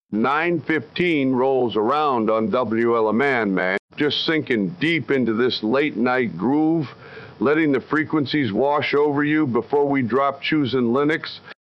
9:15 rolls around on WLMN, man. Just sinking deep into this late night groove, letting the frequencies wash over you before we drop choosing Linux.